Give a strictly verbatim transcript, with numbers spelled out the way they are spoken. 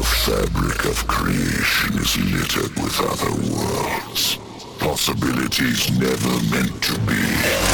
The fabric of creation is littered with other worlds. Possibilities never meant to be.